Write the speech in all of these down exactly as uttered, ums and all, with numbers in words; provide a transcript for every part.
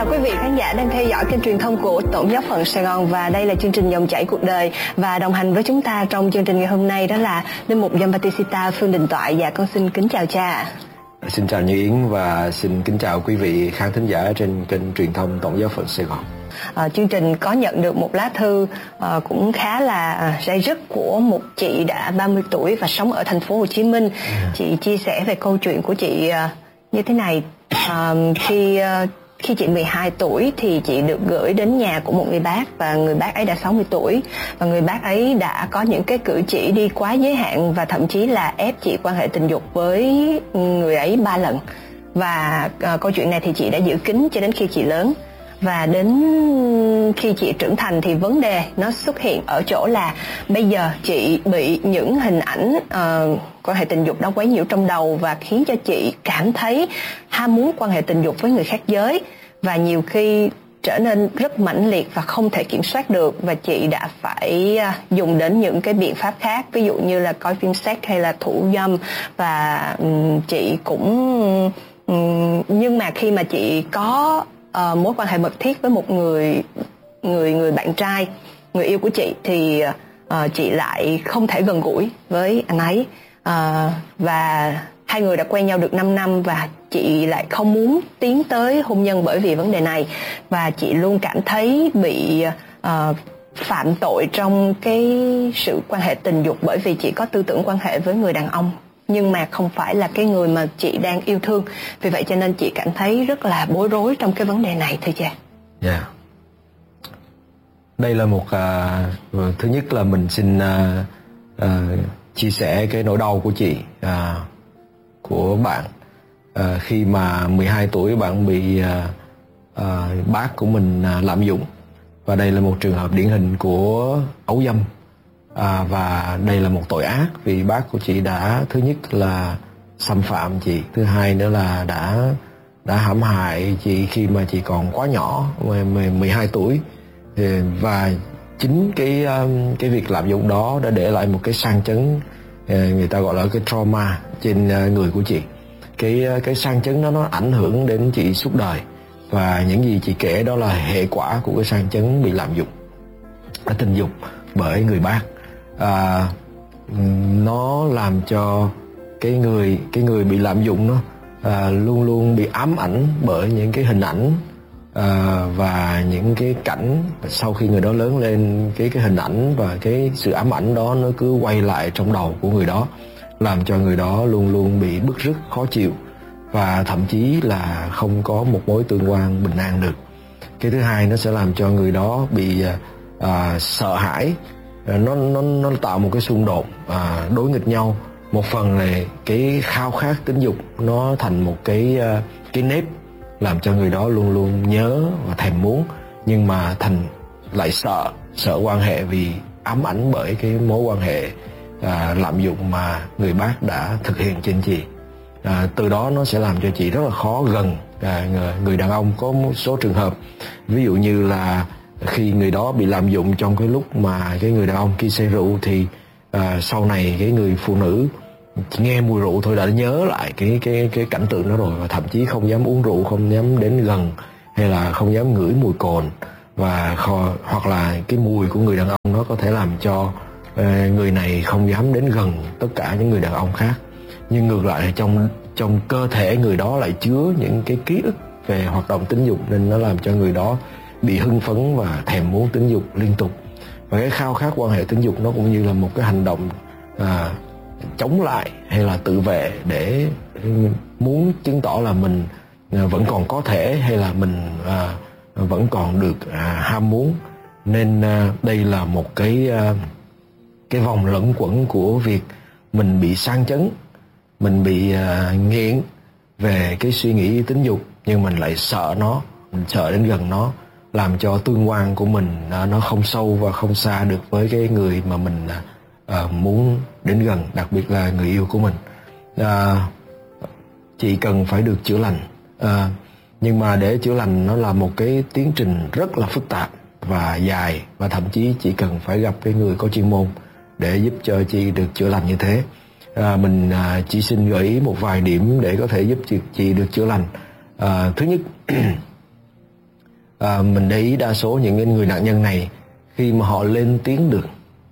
chào quý vị khán giả đang theo dõi kênh truyền thông của Tổng giáo phận Sài Gòn, và đây là chương trình Dòng chảy cuộc đời. Và đồng hành với chúng ta trong chương trình ngày hôm nay đó là linh mục Giambattista Phương Đình Toại. Và con xin kính chào cha. Xin chào Như Yến và xin kính chào quý vị khán thính giả trên kênh truyền thông Tổng giáo phận Sài Gòn. À, chương trình có nhận được một lá thư à, cũng khá là dây dứt của một chị đã ba mươi tuổi và sống ở thành phố Hồ Chí Minh. Ừ. Chị chia sẻ về câu chuyện của chị à, như thế này. À, khi à, khi chị mười hai tuổi thì chị được gửi đến nhà của một người bác, và người bác ấy đã sáu mươi tuổi, và người bác ấy đã có những cái cử chỉ đi quá giới hạn và thậm chí là ép chị quan hệ tình dục với người ấy ba lần. Và à, câu chuyện này thì chị đã giữ kín cho đến khi chị lớn. Và đến khi chị trưởng thành thì vấn đề nó xuất hiện ở chỗ là bây giờ chị bị những hình ảnh uh, quan hệ tình dục đó quấy nhiễu trong đầu, và khiến cho chị cảm thấy ham muốn quan hệ tình dục với người khác giới, và nhiều khi trở nên rất mãnh liệt và không thể kiểm soát được. Và chị đã phải uh, dùng đến những cái biện pháp khác, ví dụ như là coi phim sex hay là thủ dâm. Và um, chị cũng um, nhưng mà khi mà chị có Uh, mối quan hệ mật thiết với một người người người bạn trai, người yêu của chị, thì uh, chị lại không thể gần gũi với anh ấy. Uh, và hai người đã quen nhau được năm năm, và chị lại không muốn tiến tới hôn nhân bởi vì vấn đề này. Và chị luôn cảm thấy bị uh, phạm tội trong cái sự quan hệ tình dục, bởi vì chị có tư tưởng quan hệ với người đàn ông nhưng mà không phải là cái người mà chị đang yêu thương. Vì vậy cho nên chị cảm thấy rất là bối rối trong cái vấn đề này thưa cha. Dạ. Yeah. Đây là một uh, thứ nhất là mình xin uh, uh, chia sẻ cái nỗi đau của chị, uh, của bạn. Uh, khi mà mười hai tuổi bạn bị uh, uh, bác của mình uh, lạm dụng, và đây là một trường hợp điển hình của ấu dâm. À, và đây là một tội ác vì bác của chị đã, thứ nhất là xâm phạm chị, thứ hai nữa là đã đã hãm hại chị khi mà chị còn quá nhỏ, mười hai tuổi. Và chính cái cái việc lạm dụng đó đã để lại một cái sang chấn, người ta gọi là cái trauma trên người của chị. Cái cái sang chấn đó nó ảnh hưởng đến chị suốt đời, và những gì chị kể đó là hệ quả của cái sang chấn bị lạm dụng tình dục bởi người bác. À, nó làm cho cái người cái người bị lạm dụng nó à, luôn luôn bị ám ảnh bởi những cái hình ảnh à, và những cái cảnh. Sau khi người đó lớn lên, cái cái hình ảnh và cái sự ám ảnh đó nó cứ quay lại trong đầu của người đó, làm cho người đó luôn luôn bị bứt rứt, khó chịu, và thậm chí là không có một mối tương quan bình an được. Cái thứ hai, nó sẽ làm cho người đó bị à, sợ hãi. Nó, nó, nó tạo một cái xung đột à, đối nghịch nhau. Một phần là cái khao khát tính dục nó thành một cái cái nếp, làm cho người đó luôn luôn nhớ và thèm muốn, nhưng mà thành lại sợ sợ quan hệ vì ám ảnh bởi cái mối quan hệ à, lạm dụng mà người bác đã thực hiện trên chị. À, từ đó nó sẽ làm cho chị rất là khó gần à, người, người đàn ông. Có một số trường hợp ví dụ như là khi người đó bị lạm dụng trong cái lúc mà cái người đàn ông kia say rượu, thì à, sau này cái người phụ nữ nghe mùi rượu thôi đã nhớ lại cái cái cái cảnh tượng đó rồi, và thậm chí không dám uống rượu, không dám đến gần, hay là không dám ngửi mùi cồn, và kho, hoặc là cái mùi của người đàn ông nó có thể làm cho à, người này không dám đến gần tất cả những người đàn ông khác. Nhưng ngược lại, trong trong cơ thể người đó lại chứa những cái ký ức về hoạt động tính dục, nên nó làm cho người đó bị hưng phấn và thèm muốn tính dục liên tục. Và cái khao khát quan hệ tính dục nó cũng như là một cái hành động à, chống lại hay là tự vệ, để muốn chứng tỏ là mình à, vẫn còn có thể, hay là mình à, vẫn còn được à, ham muốn. Nên à, đây là một cái à, cái vòng lẫn quẩn của việc mình bị sang chấn, mình bị à, nghiện về cái suy nghĩ tính dục, nhưng mình lại sợ nó, mình sợ đến gần nó, làm cho tương quan của mình à, nó không sâu và không xa được với cái người mà mình à, muốn đến gần, đặc biệt là người yêu của mình. À, chị cần phải được chữa lành, à, nhưng mà để chữa lành nó là một cái tiến trình rất là phức tạp và dài, và thậm chí chị cần phải gặp cái người có chuyên môn để giúp cho chị được chữa lành như thế. À, mình à, chỉ xin gợi ý một vài điểm để có thể giúp chị, chị được chữa lành. À, thứ nhất à, mình để ý đa số những người nạn nhân này khi mà họ lên tiếng được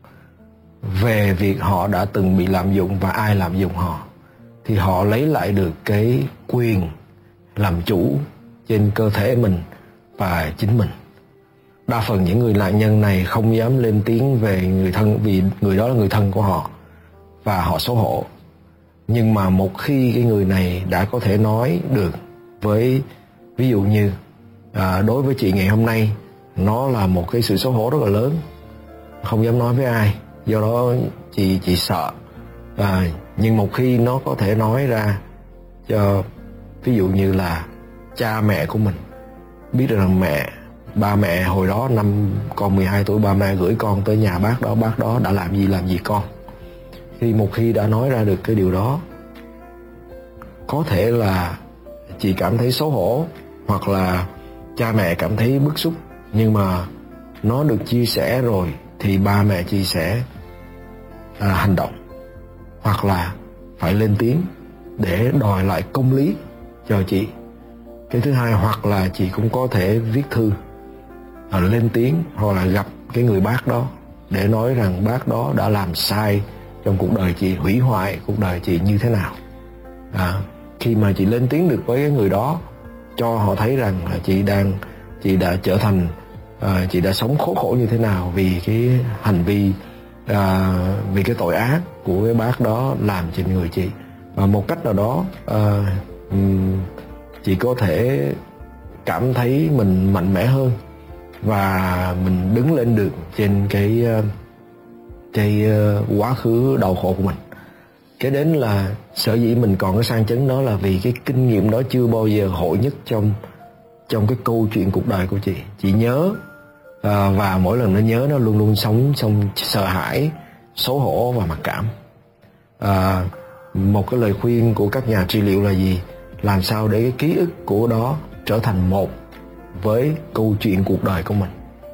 về việc họ đã từng bị lạm dụng và ai lạm dụng họ, thì họ lấy lại được cái quyền làm chủ trên cơ thể mình và chính mình. Đa phần những người nạn nhân này không dám lên tiếng về người thân vì người đó là người thân của họ và họ xấu hổ. Nhưng mà một khi cái người này đã có thể nói được với, ví dụ như à, đối với chị ngày hôm nay nó là một cái sự xấu hổ rất là lớn, không dám nói với ai, do đó chị chị sợ. À, nhưng một khi nó có thể nói ra cho, ví dụ như là cha mẹ của mình biết được rằng mẹ, ba mẹ hồi đó năm con mười hai tuổi, ba mẹ gửi con tới nhà bác đó, bác đó đã làm gì làm gì con. Khi một khi đã nói ra được cái điều đó, có thể là chị cảm thấy xấu hổ hoặc là cha mẹ cảm thấy bức xúc, nhưng mà nó được chia sẻ rồi thì ba mẹ chị sẽ à, hành động hoặc là phải lên tiếng để đòi lại công lý cho chị. Cái thứ hai, hoặc là chị cũng có thể viết thư à, lên tiếng hoặc là gặp cái người bác đó để nói rằng bác đó đã làm sai trong cuộc đời chị, hủy hoại cuộc đời chị như thế nào. À, khi mà chị lên tiếng được với cái người đó, cho họ thấy rằng là chị đang chị đã trở thành à, chị đã sống khốn khổ như thế nào vì cái hành vi à, vì cái tội ác của cái bác đó làm trên người chị. Và một cách nào đó à, chị có thể cảm thấy mình mạnh mẽ hơn và mình đứng lên được trên cái cái quá khứ đau khổ của mình. Cái đến là sở dĩ mình còn cái sang chấn đó là vì cái kinh nghiệm đó chưa bao giờ hội nhất trong trong cái câu chuyện cuộc đời của chị. Chị nhớ à, và mỗi lần nó nhớ nó luôn luôn sống trong sợ hãi, xấu hổ và mặc cảm. À, một cái lời khuyên của các nhà trị liệu là gì? Làm sao để cái ký ức của đó trở thành một với câu chuyện cuộc đời của mình.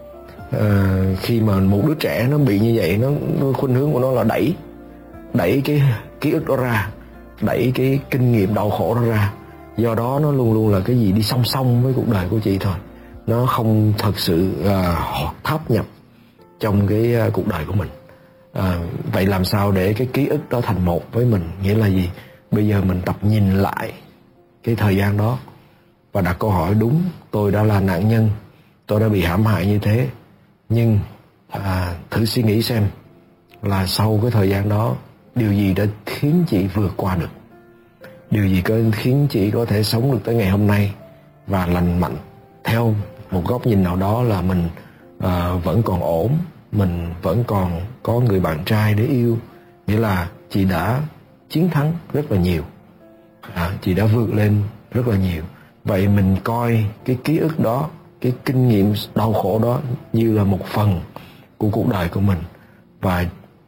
À, khi mà một đứa trẻ nó bị như vậy, nó, nó khuynh hướng của nó là đẩy đẩy cái ký ức đó ra, đẩy cái kinh nghiệm đau khổ đó ra. Do đó nó luôn luôn là cái gì đi song song với cuộc đời của chị thôi, nó không thật sự uh, tháp nhập trong cái uh, cuộc đời của mình. À, vậy làm sao để cái ký ức đó thành một với mình? Nghĩa là gì? Bây giờ mình tập nhìn lại cái thời gian đó và đặt câu hỏi, đúng, tôi đã là nạn nhân, tôi đã bị hãm hại như thế, nhưng à, thử suy nghĩ xem là sau cái thời gian đó, điều gì đã khiến chị vượt qua được, điều gì có khiến chị có thể sống được tới ngày hôm nay và lành mạnh. Theo một góc nhìn nào đó là mình à, vẫn còn ổn, mình vẫn còn có người bạn trai để yêu, nghĩa là chị đã chiến thắng rất là nhiều, à, chị đã vượt lên rất là nhiều. Vậy mình coi cái ký ức đó, cái kinh nghiệm đau khổ đó như là một phần của cuộc đời của mình và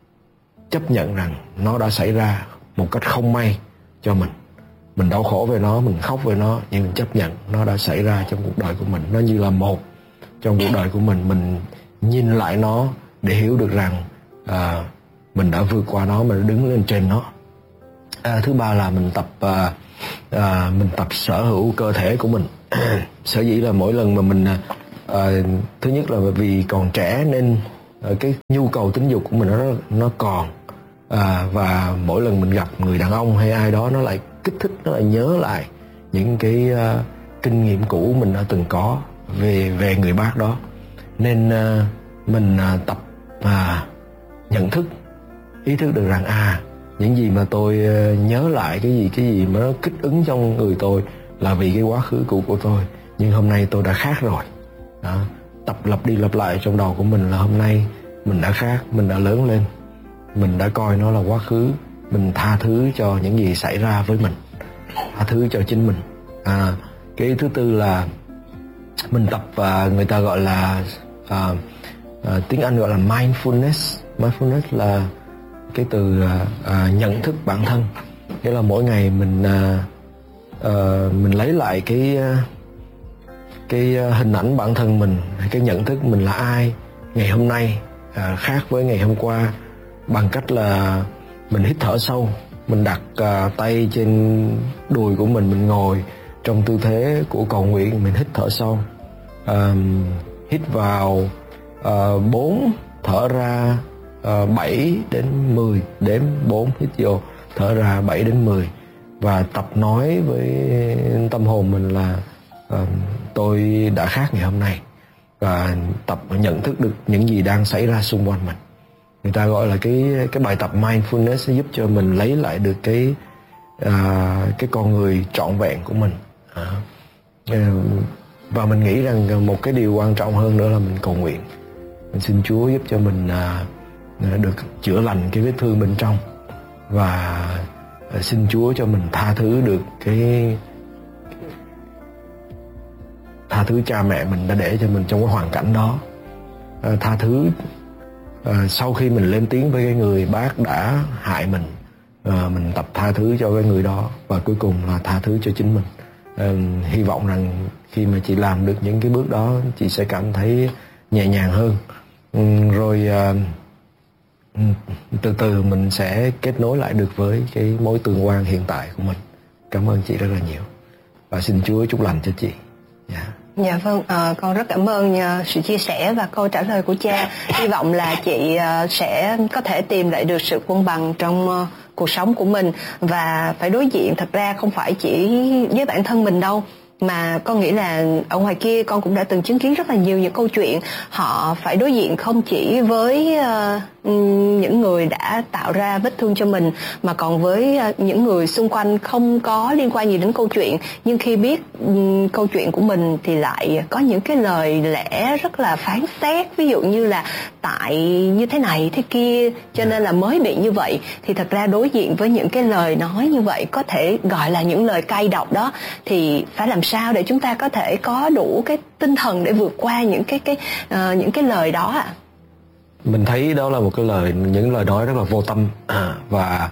chấp nhận rằng nó đã xảy ra một cách không may cho mình. Mình đau khổ về nó, mình khóc về nó, nhưng mình chấp nhận nó đã xảy ra trong cuộc đời của mình. Nó như là một trong cuộc đời của mình. Mình nhìn lại nó để hiểu được rằng à, mình đã vượt qua nó, mình đã đứng lên trên nó. À, thứ ba là mình tập à, à, mình tập sở hữu cơ thể của mình. Sở dĩ là mỗi lần mà mình à, thứ nhất là vì còn trẻ nên à, cái nhu cầu tính dục của mình nó nó còn à, và mỗi lần mình gặp người đàn ông hay ai đó, nó lại kích thích, nó lại nhớ lại những cái uh, kinh nghiệm cũ mình đã từng có về về người bác đó. Nên uh, mình uh, tập uh, nhận thức, ý thức được rằng à, những gì mà tôi uh, nhớ lại, cái gì cái gì mà nó kích ứng trong người tôi là vì cái quá khứ cũ của tôi, nhưng hôm nay tôi đã khác rồi. Đó. Tập lặp đi lặp lại trong đầu của mình là hôm nay mình đã khác, mình đã lớn lên, mình đã coi nó là quá khứ, mình tha thứ cho những gì xảy ra với mình, tha thứ cho chính mình. À, cái thứ tư là mình tập và người ta gọi là à, à, tiếng Anh gọi là mindfulness. Mindfulness là cái từ à, à, nhận thức bản thân. Nghĩa là mỗi ngày mình à, à, mình lấy lại cái cái hình ảnh bản thân mình, cái nhận thức mình là ai ngày hôm nay à, khác với ngày hôm qua, bằng cách là mình hít thở sâu, mình đặt uh, tay trên đùi của mình, mình ngồi trong tư thế của cầu nguyện, mình hít thở sâu, uh, hít vào uh, bốn, thở ra uh, bảy đến mười, đếm bốn, hít vô, thở ra bảy đến mười. Và tập nói với tâm hồn mình là uh, tôi đã khác ngày hôm nay, và tập nhận thức được những gì đang xảy ra xung quanh mình. Người ta gọi là cái cái bài tập mindfulness giúp cho mình lấy lại được cái uh, cái con người trọn vẹn của mình. Uh, và mình nghĩ rằng một cái điều quan trọng hơn nữa là mình cầu nguyện. Mình xin Chúa giúp cho mình uh, được chữa lành cái vết thương bên trong, và uh, xin Chúa cho mình tha thứ được cái tha thứ cha mẹ mình đã để cho mình trong cái hoàn cảnh đó. Uh, tha thứ uh, sau khi mình lên tiếng với cái người bác đã hại mình, uh, mình tập tha thứ cho cái người đó, và cuối cùng là tha thứ cho chính mình. Uh, hy vọng rằng khi mà chị làm được những cái bước đó, chị sẽ cảm thấy nhẹ nhàng hơn. Um, rồi uh, từ từ mình sẽ kết nối lại được với cái mối tương quan hiện tại của mình. Cảm ơn chị rất là nhiều, và xin Chúa chúc lành cho chị. Yeah. Dạ vâng, à, con rất cảm ơn uh, sự chia sẻ và câu trả lời của cha. Hy vọng là chị uh, sẽ có thể tìm lại được sự cân bằng trong uh, cuộc sống của mình, và phải đối diện thật ra không phải chỉ với bản thân mình đâu, mà con nghĩ là ở ngoài kia con cũng đã từng chứng kiến rất là nhiều những câu chuyện họ phải đối diện không chỉ với uh, những người đã tạo ra vết thương cho mình, mà còn với uh, những người xung quanh không có liên quan gì đến câu chuyện, nhưng khi biết um, câu chuyện của mình thì lại có những cái lời lẽ rất là phán xét, ví dụ như là tại như thế này thế kia cho nên là mới bị như vậy. Thì thật ra đối diện với những cái lời nói như vậy, có thể gọi là những lời cay độc đó, thì phải làm sao để chúng ta có thể có đủ cái tinh thần để vượt qua những cái cái uh, những cái lời đó ạ? À? Mình thấy đó là một cái lời những lời nói rất là vô tâm, à, và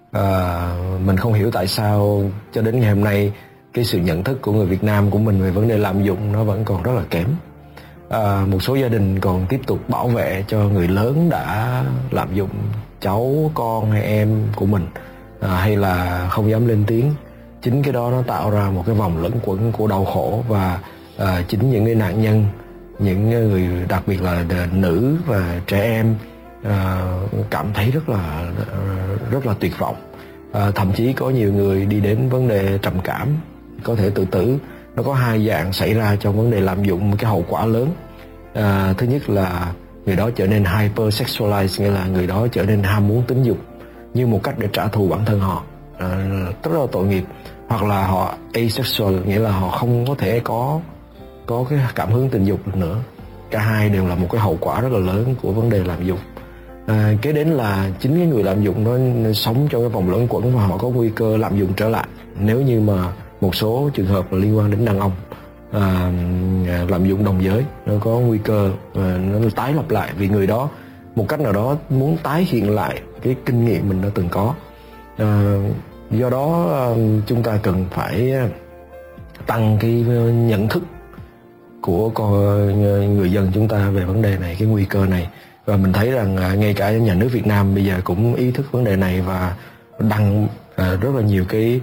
uh, mình không hiểu tại sao cho đến ngày hôm nay cái sự nhận thức của người Việt Nam của mình về vấn đề lạm dụng nó vẫn còn rất là kém. Uh, một số gia đình còn tiếp tục bảo vệ cho người lớn đã lạm dụng cháu, con hay em của mình, uh, hay là không dám lên tiếng. Chính cái đó nó tạo ra một cái vòng lẫn quẩn của đau khổ, và uh, chính những cái nạn nhân, những người đặc biệt là nữ và trẻ em uh, cảm thấy rất là uh, rất là tuyệt vọng. Uh, thậm chí có nhiều người đi đến vấn đề trầm cảm, có thể tự tử. Nó có hai dạng xảy ra trong vấn đề lạm dụng, một cái hậu quả lớn. Uh, thứ nhất là người đó trở nên hypersexualized, nghĩa là người đó trở nên ham muốn tính dục như một cách để trả thù bản thân họ, uh, rất là tội nghiệp. Hoặc là họ asexual, nghĩa là họ không có thể có có cái cảm hứng tình dục được nữa. Cả hai đều là một cái hậu quả rất là lớn của vấn đề lạm dụng. À, kế đến là chính cái người lạm dụng nó, nó sống trong cái vòng luẩn quẩn, và họ có nguy cơ lạm dụng trở lại nếu như mà một số trường hợp là liên quan đến đàn ông à, lạm dụng đồng giới, nó có nguy cơ à, nó tái lặp lại, vì người đó một cách nào đó muốn tái hiện lại cái kinh nghiệm mình đã từng có. À, do đó chúng ta cần phải tăng cái nhận thức của người dân chúng ta về vấn đề này, cái nguy cơ này. Và mình thấy rằng ngay cả nhà nước Việt Nam bây giờ cũng ý thức vấn đề này và đăng rất là nhiều cái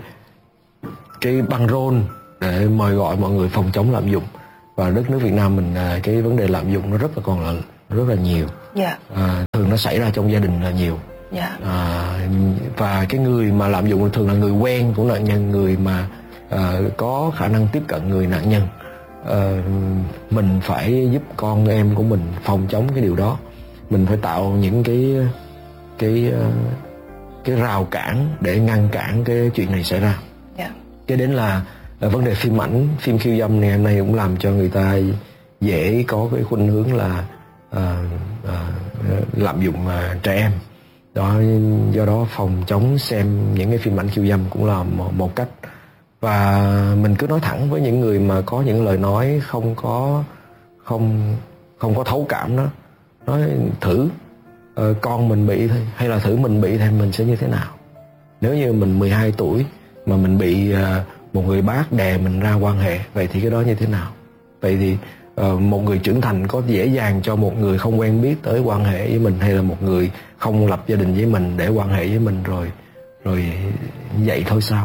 cái băng rôn để mời gọi mọi người phòng chống lạm dụng. Và đất nước Việt Nam mình cái vấn đề lạm dụng nó rất là còn là rất là nhiều. Yeah. À, thường nó xảy ra trong gia đình là nhiều. Yeah. À, và cái người mà lạm dụng thường là người quen của nạn nhân, người mà à, có khả năng tiếp cận người nạn nhân. À, mình phải giúp con em của mình phòng chống cái điều đó. Mình phải tạo những cái cái cái rào cản để ngăn cản cái chuyện này xảy ra. Yeah. Cái đến là, là vấn đề phim ảnh, phim khiêu dâm này hôm nay cũng làm cho người ta dễ có cái khuynh hướng là à, à, lạm dụng à, trẻ em. Đó, do đó phòng chống xem những cái phim ảnh khiêu dâm cũng là một, một cách. Và mình cứ nói thẳng với những người mà có những lời nói không có không không có thấu cảm đó, nói thử uh, con mình bị thôi, hay là thử mình bị thì mình sẽ như thế nào. Nếu như mình mười hai tuổi mà mình bị uh, một người bác đè mình ra quan hệ, vậy thì cái đó như thế nào? Vậy thì uh, một người trưởng thành có dễ dàng cho một người không quen biết tới quan hệ với mình, hay là một người không lập gia đình với mình để quan hệ với mình rồi rồi vậy thôi sao?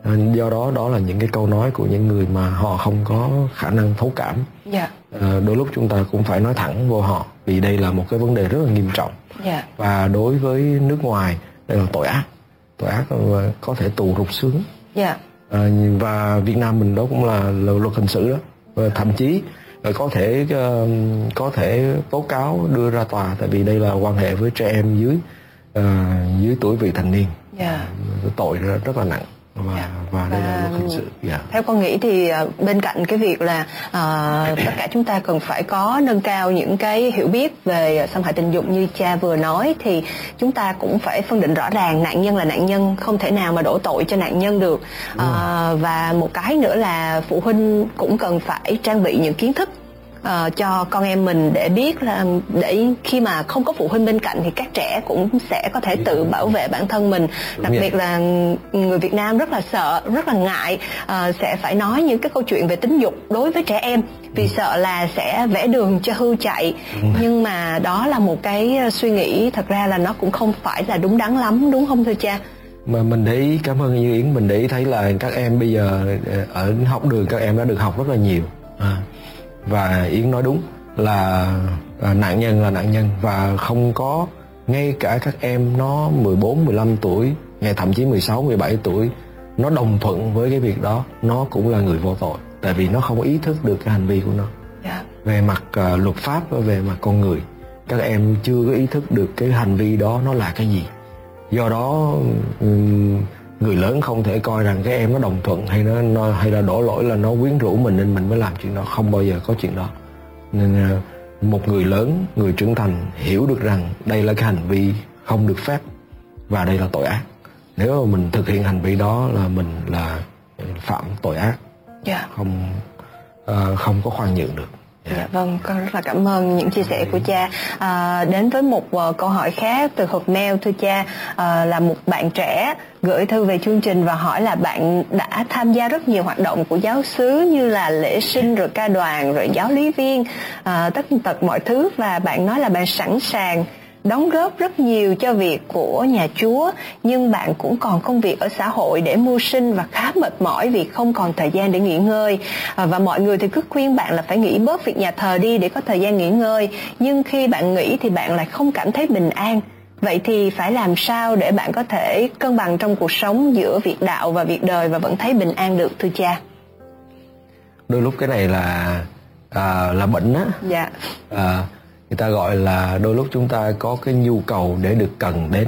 Do đó đó là những cái câu nói của những người mà họ không có khả năng thấu cảm. Yeah. À, đôi lúc chúng ta cũng phải nói thẳng vô họ, vì đây là một cái vấn đề rất là nghiêm trọng. Yeah. Và đối với nước ngoài đây là tội ác, tội ác có thể tù rục xương. Yeah. À, và Việt Nam mình đó cũng là, là luật hình sự đó, và thậm chí có thể uh, có thể tố cáo đưa ra tòa, tại vì đây là quan hệ với trẻ em dưới uh, dưới tuổi vị thành niên. Yeah. Tội rất là nặng. Và, yeah. và đây là luật hình sự. Yeah. Theo con nghĩ thì bên cạnh cái việc là uh, tất cả chúng ta cần phải có nâng cao những cái hiểu biết về xâm hại tình dục như cha vừa nói, thì chúng ta cũng phải phân định rõ ràng nạn nhân là nạn nhân, không thể nào mà đổ tội cho nạn nhân được. Uh, và một cái nữa là phụ huynh cũng cần phải trang bị những kiến thức Uh, cho con em mình để biết là để khi mà không có phụ huynh bên cạnh thì các trẻ cũng sẽ có thể tự bảo vệ bản thân mình. Đặc biệt là người Việt Nam rất là sợ, rất là ngại uh, sẽ phải nói những cái câu chuyện về tính dục đối với trẻ em, vì sợ là sẽ vẽ đường cho hươu chạy. Nhưng mà đó là một cái suy nghĩ thật ra là nó cũng không phải là đúng đắn lắm, đúng không thưa cha? Mà mình để ý, cảm ơn Như Yến, mình để ý thấy là các em bây giờ ở học đường các em đã được học rất là nhiều. À. Và Yến nói đúng là à, nạn nhân là nạn nhân, và không có, ngay cả các em nó mười bốn, mười lăm tuổi, ngay thậm chí mười sáu, mười bảy tuổi, nó đồng thuận với cái việc đó, nó cũng là người vô tội, tại vì nó không ý thức được cái hành vi của nó. Yeah. Về mặt uh, luật pháp và về mặt con người, các em chưa có ý thức được cái hành vi đó nó là cái gì. Do đó um, người lớn không thể coi rằng cái em nó đồng thuận hay nó, nó hay là đổ lỗi là nó quyến rũ mình nên mình mới làm chuyện đó, không bao giờ có chuyện đó. Nên một người lớn, người trưởng thành hiểu được rằng đây là cái hành vi không được phép và đây là tội ác. Nếu mà mình thực hiện hành vi đó là mình là phạm tội ác. Yeah. Không uh, không có khoan nhượng được. Yeah. Dạ vâng, con rất là cảm ơn những chia sẻ của cha. À, đến với một uh, câu hỏi khác từ hộp mail, thưa cha, uh, là một bạn trẻ gửi thư về chương trình và hỏi là bạn đã tham gia rất nhiều hoạt động của giáo xứ như là lễ sinh, rồi ca đoàn, rồi giáo lý viên, uh, tất tật mọi thứ, và bạn nói là bạn sẵn sàng đóng góp rất nhiều cho việc của nhà Chúa, nhưng bạn cũng còn công việc ở xã hội để mưu sinh và khá mệt mỏi vì không còn thời gian để nghỉ ngơi. À, và mọi người thì cứ khuyên bạn là phải nghỉ bớt việc nhà thờ đi để có thời gian nghỉ ngơi, nhưng khi bạn nghỉ thì bạn lại không cảm thấy bình an. Vậy thì phải làm sao để bạn có thể cân bằng trong cuộc sống giữa việc đạo và việc đời và vẫn thấy bình an được, thưa cha? Đôi lúc cái này là à, là bệnh á. Dạ. À, người ta gọi là đôi lúc chúng ta có cái nhu cầu để được cần đến.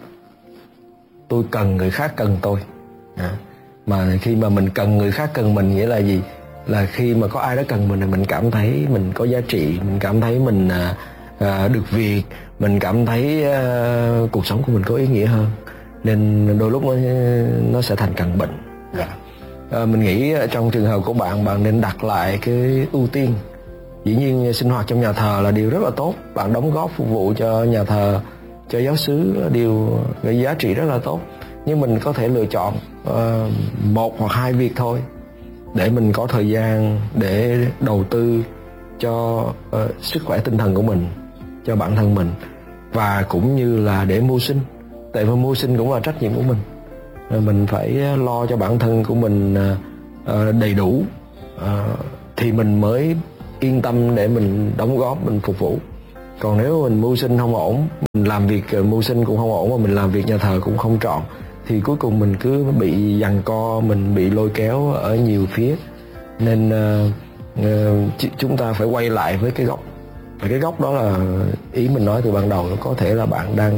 Tôi cần người khác cần tôi. À, mà khi mà mình cần người khác cần mình nghĩa là gì? Là khi mà có ai đó cần mình thì mình cảm thấy mình có giá trị, mình cảm thấy mình à, à, được việc, mình cảm thấy à, cuộc sống của mình có ý nghĩa hơn. Nên đôi lúc nó, nó sẽ thành căn bệnh. Dạ. À, mình nghĩ trong trường hợp của bạn, bạn nên đặt lại cái ưu tiên. Dĩ nhiên sinh hoạt trong nhà thờ là điều rất là tốt, bạn đóng góp phục vụ cho nhà thờ, cho giáo xứ là điều cái giá trị rất là tốt, nhưng mình có thể lựa chọn uh, một hoặc hai việc thôi để mình có thời gian để đầu tư cho uh, sức khỏe tinh thần của mình, cho bản thân mình, và cũng như là để mưu sinh, tại vì mưu sinh cũng là trách nhiệm của mình. uh, mình phải lo cho bản thân của mình uh, uh, đầy đủ, uh, thì mình mới yên tâm để mình đóng góp, mình phục vụ. Còn nếu mình mưu sinh không ổn, mình làm việc mưu sinh cũng không ổn, mà mình làm việc nhà thờ cũng không trọn, thì cuối cùng mình cứ bị giằng co, mình bị lôi kéo ở nhiều phía. Nên uh, uh, chúng ta phải quay lại với cái gốc. Và cái gốc đó là ý mình nói từ ban đầu, có thể là bạn đang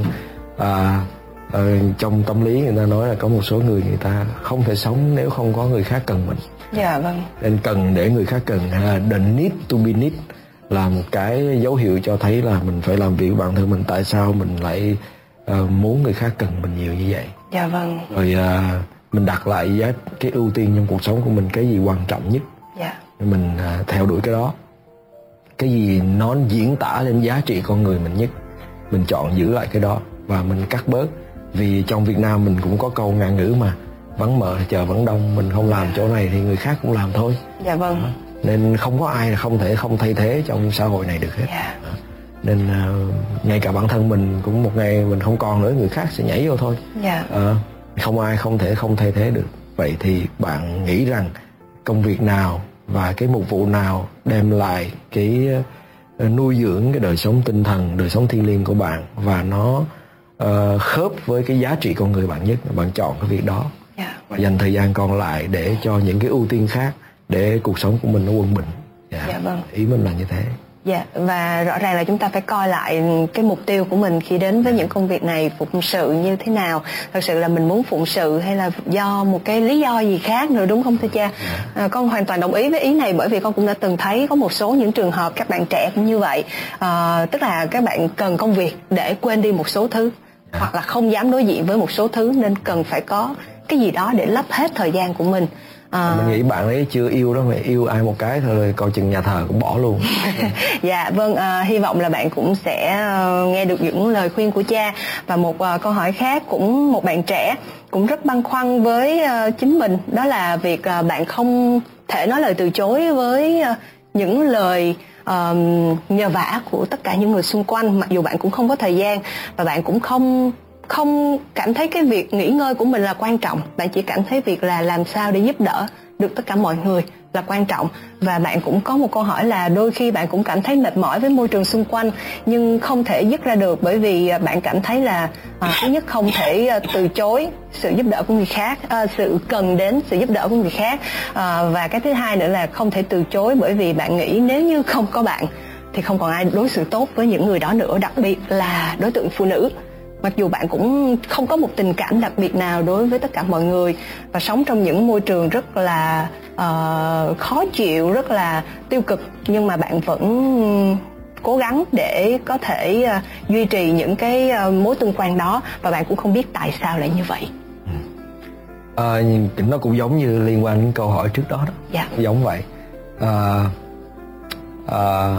uh, uh, trong tâm lý người ta nói là có một số người người ta không thể sống nếu không có người khác cần mình. Dạ vâng. Nên cần để người khác cần, hay là the need to be need, là một cái dấu hiệu cho thấy là mình phải làm việc với bản thân mình. Tại sao mình lại uh, muốn người khác cần mình nhiều như vậy? Dạ vâng. Rồi uh, mình đặt lại giá cái ưu tiên trong cuộc sống của mình, cái gì quan trọng nhất. Dạ. Mình uh, theo đuổi cái đó. Cái gì nó diễn tả lên giá trị con người mình nhất, mình chọn giữ lại cái đó và mình cắt bớt. Vì trong Việt Nam mình cũng có câu ngạn ngữ mà, vắng mở chờ vắng đông, mình không làm chỗ này thì người khác cũng làm thôi. Dạ vâng. Đó. Nên không có ai là không thể không thay thế trong xã hội này được hết. Dạ. Đó. Nên uh, ngay cả bản thân mình cũng một ngày mình không còn nữa, người khác sẽ nhảy vô thôi. Dạ. Uh, không ai không thể không thay thế được. Vậy thì bạn nghĩ rằng công việc nào và cái mục vụ nào đem lại cái nuôi dưỡng cái đời sống tinh thần, đời sống thiêng liêng của bạn, và nó uh, khớp với cái giá trị con người bạn nhất, bạn chọn cái việc đó. Yeah. Và dành thời gian còn lại để cho những cái ưu tiên khác, để cuộc sống của mình nó quân bình. Yeah. Dạ vâng. Ý mình là như thế. Dạ, và rõ ràng là chúng ta phải coi lại cái mục tiêu của mình khi đến với những công việc này, phụng sự như thế nào. Thật sự là mình muốn phụng sự hay là do một cái lý do gì khác nữa, đúng không thưa cha? À, con hoàn toàn đồng ý với ý này, bởi vì con cũng đã từng thấy có một số những trường hợp các bạn trẻ cũng như vậy. À, tức là các bạn cần công việc để quên đi một số thứ, hoặc là không dám đối diện với một số thứ, nên cần phải có cái gì đó để lấp hết thời gian của mình. À... Mình nghĩ bạn ấy chưa yêu đó, mà yêu ai một cái thôi coi chừng nhà thờ cũng bỏ luôn. Dạ vâng, à, hy vọng là bạn cũng sẽ uh, nghe được những lời khuyên của cha. Và một uh, câu hỏi khác, cũng một bạn trẻ cũng rất băn khoăn với uh, chính mình, đó là việc uh, bạn không thể nói lời từ chối với uh, những lời uh, nhờ vả của tất cả những người xung quanh, mặc dù bạn cũng không có thời gian và bạn cũng không không cảm thấy cái việc nghỉ ngơi của mình là quan trọng. Bạn chỉ cảm thấy việc là làm sao để giúp đỡ được tất cả mọi người là quan trọng. Và bạn cũng có một câu hỏi là đôi khi bạn cũng cảm thấy mệt mỏi với môi trường xung quanh, nhưng không thể dứt ra được, bởi vì bạn cảm thấy là à, thứ nhất không thể à, từ chối sự giúp đỡ của người khác, à, sự cần đến sự giúp đỡ của người khác, à, và cái thứ hai nữa là không thể từ chối bởi vì bạn nghĩ nếu như không có bạn thì không còn ai đối xử tốt với những người đó nữa, đặc biệt là đối tượng phụ nữ. Mặc dù bạn cũng không có một tình cảm đặc biệt nào đối với tất cả mọi người và sống trong những môi trường rất là uh, khó chịu, rất là tiêu cực, nhưng mà bạn vẫn cố gắng để có thể uh, duy trì những cái uh, mối tương quan đó, và bạn cũng không biết tại sao lại như vậy. À, nó cũng giống như liên quan đến câu hỏi trước đó đó. Dạ. Giống vậy. À, à,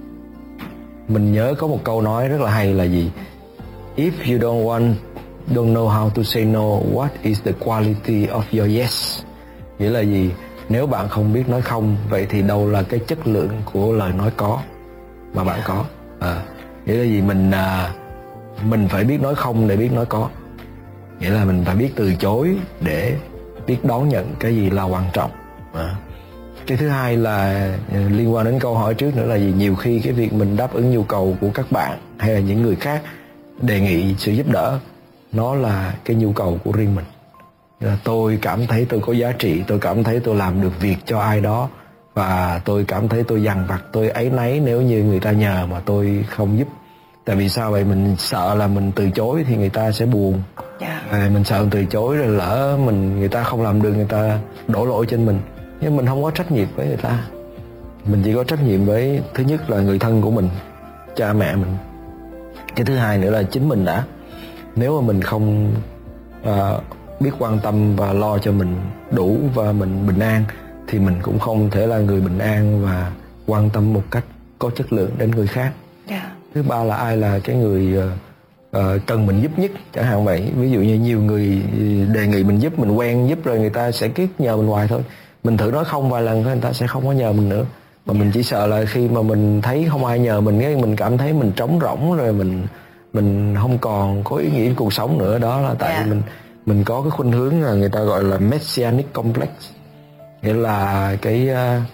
mình nhớ có một câu nói rất là hay là gì? If you don't want, don't know how to say no, what is the quality of your yes? Nghĩa là gì? Nếu bạn không biết nói không, vậy thì đâu là cái chất lượng của lời nói có mà bạn có? À, nghĩa là gì? Mình à, mình phải biết nói không để biết nói có. Nghĩa là mình phải biết từ chối để biết đón nhận cái gì là quan trọng. À. Cái thứ hai là liên quan đến câu hỏi trước nữa là gì? Nhiều khi cái việc mình đáp ứng nhu cầu của các bạn hay là những người khác đề nghị sự giúp đỡ, nó là cái nhu cầu của riêng mình. Là tôi cảm thấy tôi có giá trị, tôi cảm thấy tôi làm được việc cho ai đó, và tôi cảm thấy tôi dằn vặt, tôi áy náy nếu như người ta nhờ mà tôi không giúp. Tại vì sao vậy? Mình sợ là mình từ chối thì người ta sẽ buồn. Yeah. À, mình sợ từ chối rồi lỡ mình người ta không làm được, người ta đổ lỗi trên mình. Nhưng mình không có trách nhiệm với người ta. Mình chỉ có trách nhiệm với, thứ nhất là người thân của mình, cha mẹ mình. Cái thứ hai nữa là chính mình đã. Nếu mà mình không uh, biết quan tâm và lo cho mình đủ và mình bình an, thì mình cũng không thể là người bình an và quan tâm một cách có chất lượng đến người khác. Yeah. Thứ ba là ai là cái người uh, uh, cần mình giúp nhất, chẳng hạn vậy. Ví dụ như nhiều người đề nghị mình giúp, mình quen giúp rồi người ta sẽ cứ nhờ mình hoài thôi. Mình thử nói không vài lần thôi, người ta sẽ không có nhờ mình nữa. Mà mình chỉ sợ là khi mà mình thấy không ai nhờ mình, cái mình cảm thấy mình trống rỗng, rồi mình mình không còn có ý nghĩa trong cuộc sống nữa. Đó là tại vì yeah. mình mình có cái khuynh hướng là người ta gọi là messianic complex, nghĩa là cái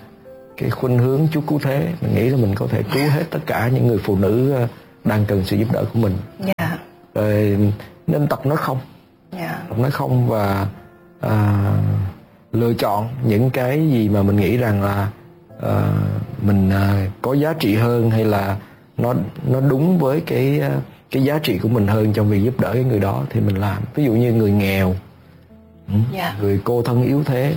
cái khuynh hướng Chúa cứu thế. Mình nghĩ là mình có thể cứu hết tất cả những người phụ nữ đang cần sự giúp đỡ của mình. Yeah. Rồi nên tập nói không, yeah. tập nói không và à, lựa chọn những cái gì mà mình nghĩ rằng là Uh, mình uh, có giá trị hơn, hay là nó nó đúng với cái uh, cái giá trị của mình hơn trong việc giúp đỡ cái người đó thì mình làm. Ví dụ như người nghèo, yeah. người cô thân yếu thế,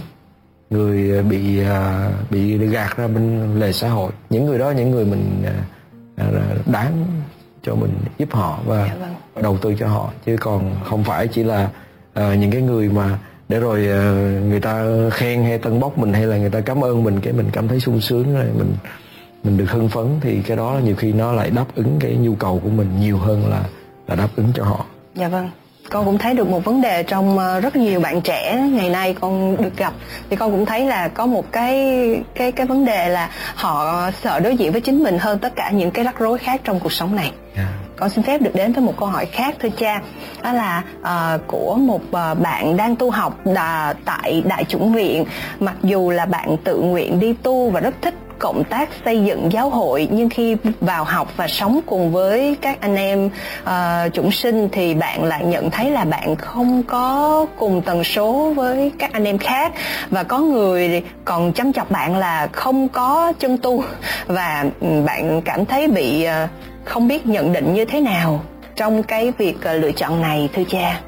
người bị uh, bị gạt ra bên lề xã hội, những người đó, những người mình uh, uh, đáng cho mình giúp họ và yeah, vâng. đầu tư cho họ, chứ còn không phải chỉ là uh, những cái người mà để rồi người ta khen hay tân bốc mình, hay là người ta cảm ơn mình cái mình cảm thấy sung sướng, rồi mình mình được hưng phấn, thì cái đó nhiều khi nó lại đáp ứng cái nhu cầu của mình nhiều hơn là là đáp ứng cho họ. Dạ vâng. Con cũng thấy được một vấn đề trong rất nhiều bạn trẻ ngày nay con được gặp, thì con cũng thấy là có một cái cái cái vấn đề là họ sợ đối diện với chính mình hơn tất cả những cái rắc rối khác trong cuộc sống này. Yeah. Con xin phép được đến với một câu hỏi khác thưa cha, đó là uh, của một uh, bạn đang tu học đà, tại Đại Chủng Viện. Mặc dù là bạn tự nguyện đi tu và rất thích cộng tác xây dựng giáo hội, nhưng khi vào học và sống cùng với các anh em uh, chủng sinh thì bạn lại nhận thấy là bạn không có cùng tần số với các anh em khác, và có người còn chăm chọc bạn là không có chân tu, và bạn cảm thấy bị uh, không biết nhận định như thế nào trong cái việc uh, lựa chọn này thưa cha.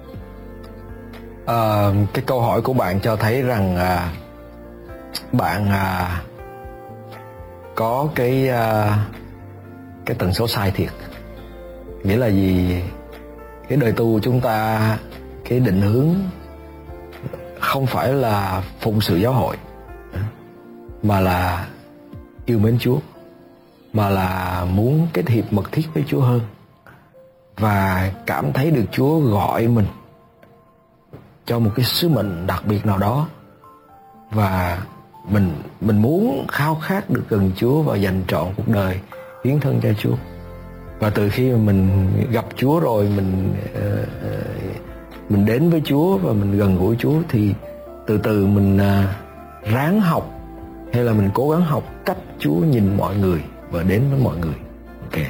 À, cái câu hỏi của bạn cho thấy rằng à, bạn à, có cái à, cái tần số sai thiệt. Nghĩa là gì? Cái đời tu của chúng ta, cái định hướng không phải là phụng sự giáo hội, mà là yêu mến Chúa, mà là muốn kết hiệp mật thiết với Chúa hơn, và cảm thấy được Chúa gọi mình cho một cái sứ mệnh đặc biệt nào đó, và mình mình muốn khao khát được gần Chúa và dành trọn cuộc đời hiến thân cho Chúa. Và từ khi mà mình gặp Chúa rồi, mình uh, mình đến với Chúa và mình gần gũi Chúa, thì từ từ mình uh, ráng học, hay là mình cố gắng học cách Chúa nhìn mọi người và đến với mọi người. Ok.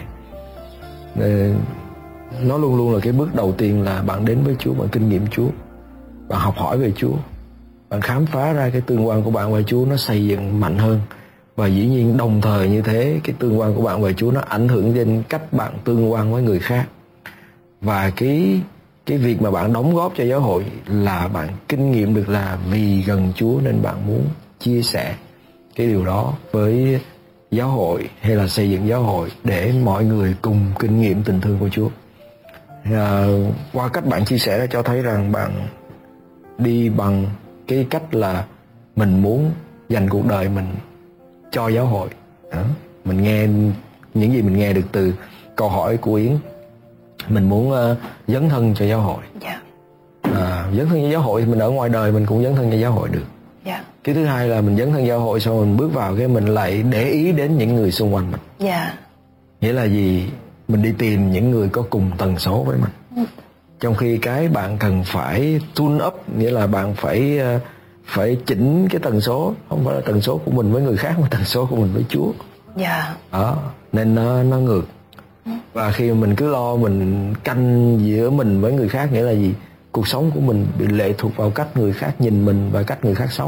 Uh, nó luôn luôn là cái bước đầu tiên là bạn đến với Chúa, bạn kinh nghiệm Chúa, bạn học hỏi về Chúa, bạn khám phá ra cái tương quan của bạn và Chúa nó xây dựng mạnh hơn. Và dĩ nhiên đồng thời như thế, cái tương quan của bạn và Chúa nó ảnh hưởng đến cách bạn tương quan với người khác. Và cái cái việc mà bạn đóng góp cho giáo hội là bạn kinh nghiệm được là vì gần Chúa nên bạn muốn chia sẻ cái điều đó với giáo hội, hay là xây dựng giáo hội để mọi người cùng kinh nghiệm tình thương của Chúa. À, qua cách bạn chia sẻ đã cho thấy rằng bạn đi bằng cái cách là mình muốn dành cuộc đời mình cho giáo hội. Đó. Mình nghe những gì mình nghe được từ câu hỏi của Yến, mình muốn uh, dấn thân cho giáo hội. Yeah. À, dấn thân cho giáo hội thì mình ở ngoài đời mình cũng dấn thân cho giáo hội được. Yeah. Cái thứ hai là mình dấn thân giáo hội xong mình bước vào cái mình lại để ý đến những người xung quanh mình. Yeah. Nghĩa là gì? Mình đi tìm những người có cùng tần số với mình. Mm. Trong khi cái bạn cần phải tune up, nghĩa là bạn phải uh, phải chỉnh cái tần số, không phải là tần số của mình với người khác, mà tần số của mình với Chúa. Yeah. Đó, nên nó nó ngược. Và khi mình cứ lo mình canh giữa mình với người khác, nghĩa là gì? Cuộc sống của mình bị lệ thuộc vào cách người khác nhìn mình và cách người khác sống.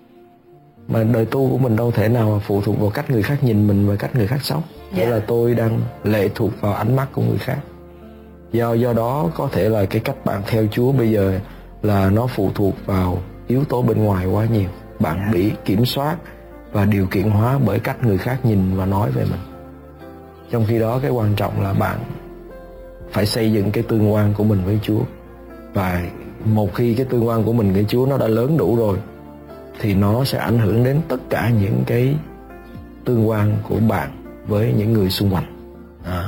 Mà đời tu của mình đâu thể nào mà phụ thuộc vào cách người khác nhìn mình và cách người khác sống. Nghĩa yeah. là tôi đang lệ thuộc vào ánh mắt của người khác. Do do đó có thể là cái cách bạn theo Chúa bây giờ là nó phụ thuộc vào yếu tố bên ngoài quá nhiều. Bạn yeah. bị kiểm soát và điều kiện hóa bởi cách người khác nhìn và nói về mình. Trong khi đó cái quan trọng là bạn phải xây dựng cái tương quan của mình với Chúa. Và một khi cái tương quan của mình với Chúa nó đã lớn đủ rồi, thì nó sẽ ảnh hưởng đến tất cả những cái tương quan của bạn với những người xung quanh. À,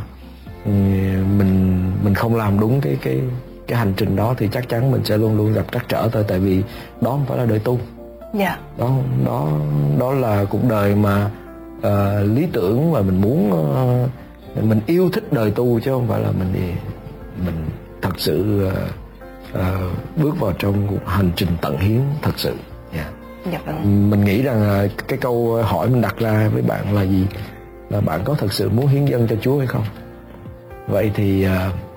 mình mình không làm đúng cái cái cái hành trình đó thì chắc chắn mình sẽ luôn luôn gặp trắc trở thôi, tại vì đó không phải là đời tu. Yeah. Đó đó đó là cuộc đời mà uh, lý tưởng, và mình muốn uh, mình yêu thích đời tu, chứ không phải là mình mình thật sự uh, uh, bước vào trong cuộc hành trình tận hiến thật sự. Yeah. Dạ vâng. Mình nghĩ rằng uh, cái câu hỏi mình đặt ra với bạn là gì? Là bạn có thật sự muốn hiến dâng cho Chúa hay không? Vậy thì uh,